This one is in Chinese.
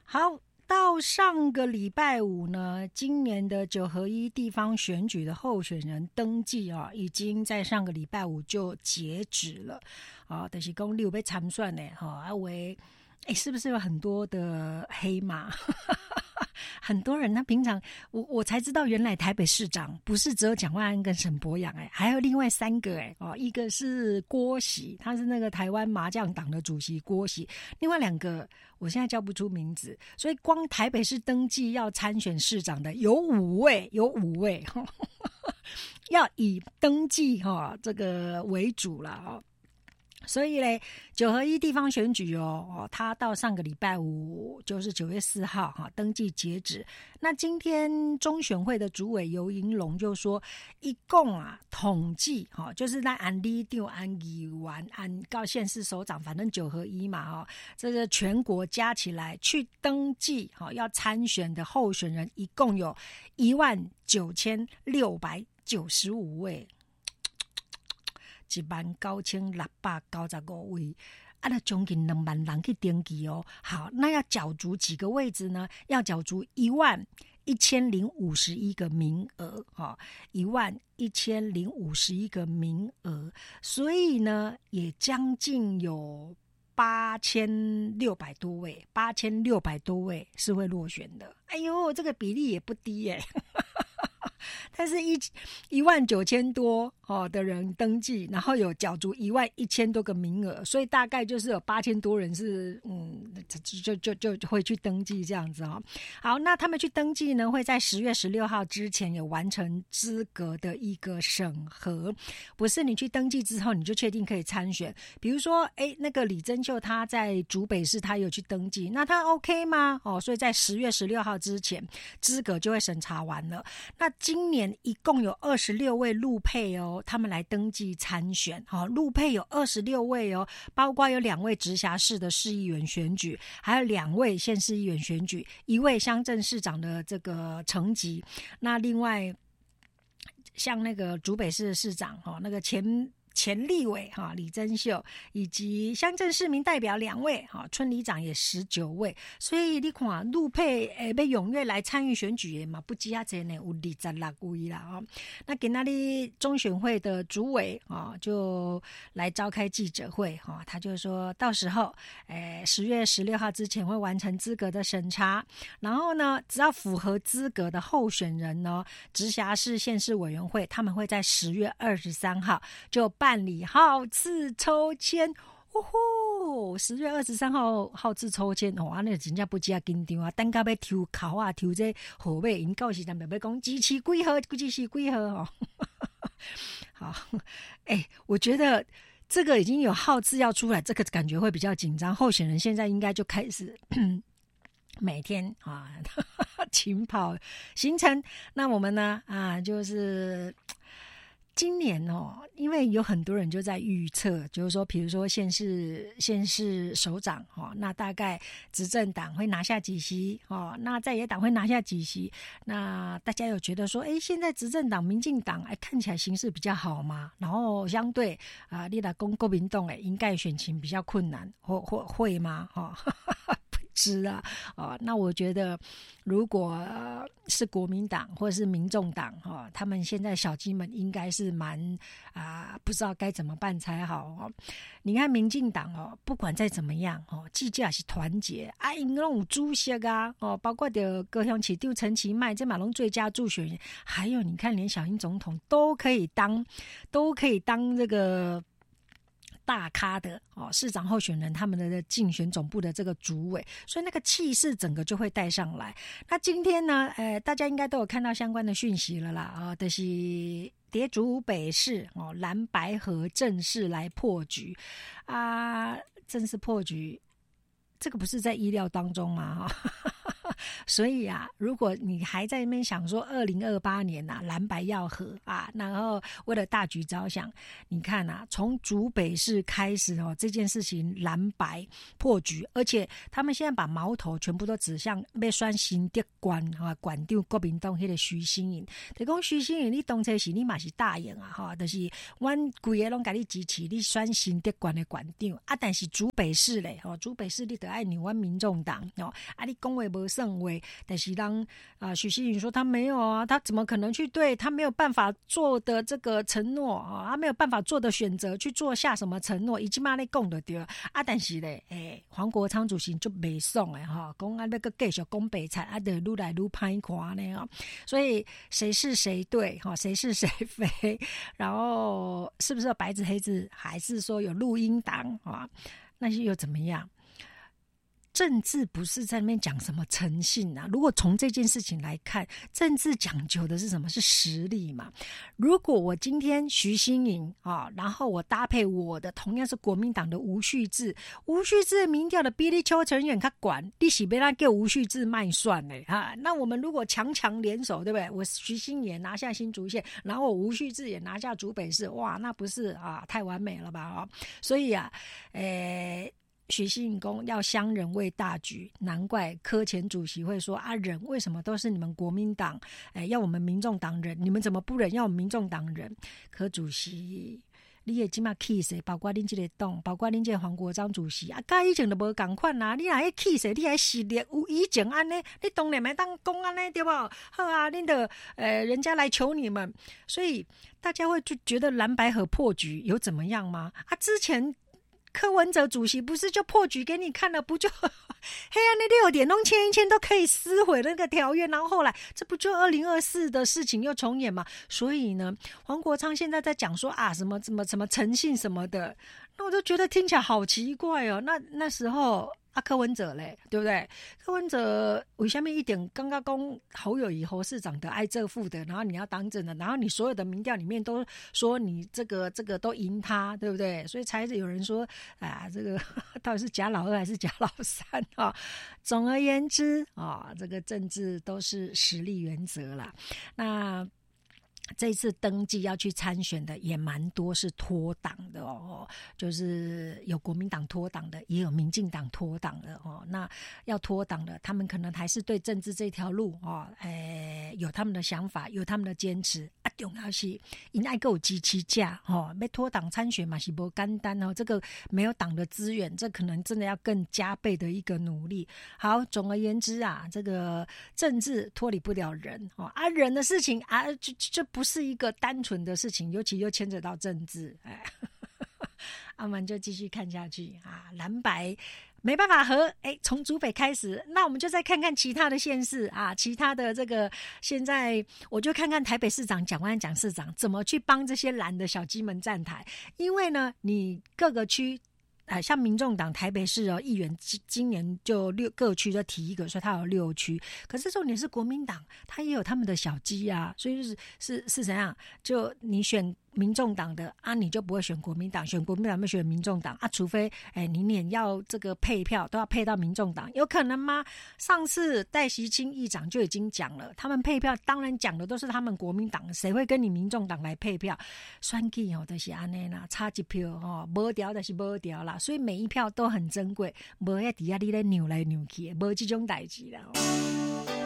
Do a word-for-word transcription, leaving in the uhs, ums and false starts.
好，到上个礼拜五呢，今年的九合一地方选举的候选人登记啊，已经在上个礼拜五就截止了啊。但是讲你有被参选呢，哈，啊为，哎，是不是有很多的黑马？很多人，那平常我我才知道，原来台北市长不是只有蒋万安跟沈伯洋哎，还有另外三个哎哦，一个是郭喜，他是那个台湾麻将党的主席郭喜，另外两个我现在叫不出名字，所以光台北市登记要参选市长的有五位，有五位，呵呵要以登记哈、哦、这个为主了哦。所以嘞，九合一地方选举哦，哦，他到上个礼拜五，就是九月四号哈、啊，登记截止。那今天中选会的主委游盈隆就说，一共啊统计哈、啊，就是在按里长、按议员、按到县市首长，反正九合一嘛哈、啊，这个全国加起来去登记哈、啊，要参选的候选人一共有一万九千六百九十五位。一万九千六百九十五位，啊，那将近两万人去登记哦。好，那要角逐几个位置呢？要角逐一万一千零五十一个名额，哈、哦，一万一千零五十一个名额，所以呢，也将近有八千六百多位，八千六百多位是会落选的。哎呦，这个比例也不低耶。但是一一万九千多哦的人登记，然后有角逐一万一千多个名额，所以大概就是有八千多人是嗯，就就就就会去登记这样子哦。好，那他们去登记呢，会在十月十六号之前有完成资格的一个审核，不是你去登记之后你就确定可以参选。比如说，哎，那个李珍秀他在竹北市他有去登记，那他 OK 吗？哦，所以在十月十六号之前资格就会审查完了。那今年一共有二十六位陆配哦，他们来登记参选。好、哦，陆配有二十六位哦，包括有两位直辖市的市议员选举，还有两位县市议员选举，一位乡镇市长的这个层级。那另外像那个竹北市的市长哈、哦，那个前。前立委哈李珍秀以及乡镇市民代表两位哈村里长也十九位，所以你看陆配诶被踊跃来参与选举嘛，不止啊这呢有二十六位啦哦。那今仔日中选会的主委啊就来召开记者会哈，他就说到时候诶十月十六号之前会完成资格的审查，然后呢只要符合资格的候选人呢，直辖市县市委员会他们会在十月二十三号就办办理号次抽签，呼呼！十月二十三号号次抽签，哦，安尼真正不只啊紧张啊，等到要抽考啊，抽这号码，因到时咱们要讲支持几号，支持几号哦。好，哎、欸，我觉得这个已经有号次要出来，这个感觉会比较紧张。候选人现在应该就开始。每天啊，勤跑行程。那我们呢啊，就是今年哦，因为有很多人就在预测，就是说，比如说县市县市首长哦，那大概执政党会拿下几席哦，那在野党会拿下几席。那大家有觉得说，哎，现在执政党民进党哎看起来形势比较好嘛，然后相对啊、呃，你来讲国民党哎，应该选情比较困难，或或会吗？哈、哦。是啊，哦，那我觉得，如果、呃、是国民党或者是民众党哦，他们现在小鸡们应该是蛮啊、呃，不知道该怎么办才好哦。你看民进党哦，不管再怎么样哦，至少是团结，啊，因拢有主席啊，哦，包括的高雄市长陈其迈，这马龙最佳助选人，还有你看连小英总统都可以当，都可以当这个。大咖的哦，市长候选人他们的竞选总部的这个主委，所以那个气势整个就会带上来。那今天呢，呃，大家应该都有看到相关的讯息了啦，啊、哦，就是叠竹北市哦，蓝白河正式来破局啊，正式破局，这个不是在意料当中吗？ 所以啊，如果你还在那边想说二零二八年啊蓝白要合啊，然后为了大局着想，你看啊，从竹北市开始哦，这件事情蓝白破局，而且他们现在把矛头全部都指向要选新竹县啊县长国民党迄个徐新颖。就讲徐新颖，你当初是你嘛是答应啊哈，就是阮规个拢甲你支持，你选新竹县的县长啊，但是竹北市咧，哦，竹北市你得爱扭阮民众党哦，啊，你讲话无算话，但是让啊许新颖说他没有啊，他怎么可能去对他没有办法做的这个承诺啊，他没有办法做的选择去做下什么承诺，已经嘛咧讲的对啊，但是咧，诶，黄国昌主席就袂爽诶哈，讲啊那个继续讲白菜啊，就愈来愈歹看呢哦，所以谁是谁对哈，谁是谁非，然后是不是有白纸黑字，还是说有录音档啊？那又怎么样？政治不是在那边讲什么诚信啊，如果从这件事情来看，政治讲究的是什么？是实力嘛。如果我今天徐新颖啊，然后我搭配我的同样是国民党的吴旭智，吴旭智民调的比你邱成远他管，你是被他给吴旭智卖算嘞哈。那我们如果强强联手，对不对？我徐新颖拿下新竹县，然后我吴旭智也拿下竹北市，哇，那不是啊太完美了吧啊？所以啊，诶。许信颖公要乡人为大局，难怪柯前主席会说啊，忍为什么都是你们国民党，哎，要我们民众党人，你们怎么不忍要我们民众党人？柯主席，你也起码气谁？包括恁这个党，包括恁这个黄国昌主席啊，甲以前都无共款啊，你还气谁？你还实力有以前安尼，你当然没当讲安尼对不？好啊，恁的呃，人家来求你们，所以大家会就觉得蓝白合破局有怎么样吗？啊，之前。柯文哲主席不是就破局给你看了，不就黑暗的六点弄签一签都可以撕毁那个条约，然后后来这不就二零二四的事情又重演嘛？所以呢，黄国昌现在在讲说啊什么什么什么诚信什么的，那我就觉得听起来好奇怪哦。那那时候啊柯文哲嘞，对不对？柯文哲为什么一点刚刚讲侯友宜侯市长的爱这副的，然后你要当真的，然后你所有的民调里面都说你这个这个都赢他，对不对？所以才有人说啊，这个到底是假老二还是假老三啊？总而言之啊，这个政治都是实力原则啦。那这次登记要去参选的也蛮多是脱党的哦，就是有国民党脱党的，也有民进党脱党的哦。那要脱党的，他们可能还是对政治这条路哦，诶有他们的想法，有他们的坚持啊。重要是因爱够支持价哦，要脱党参选嘛是不简单哦。这个没有党的资源，这可能真的要更加倍的一个努力。好，总而言之啊，这个政治脱离不了人哦啊，人的事情啊，就就不是一个单纯的事情，尤其又牵扯到政治，哎，我们就继续看下去啊，蓝白。没办法和哎，从竹北开始，那我们就再看看其他的县市啊，其他的这个现在我就看看台北市长蒋万安蒋市长怎么去帮这些蓝的小鸡们站台，因为呢，你各个区。呃，像民众党台北市哦，议员今年就六各区就提一个，所以他有六区。可是重点是国民党，他也有他们的小鸡啊，所以是是是怎样？就你选民众党的啊，你就不会选国民党，选国民党不选民众党啊，除非哎你也要这个配票都要配到民众党，有可能吗？上次戴习清议长就已经讲了，他们配票当然讲的都是他们国民党，谁会跟你民众党来配票？选举哦，就是安尼啦，差一票哦，无调就是无调啦。所以每一票都很珍贵，无要底下你咧扭来扭去，无这种代志啦。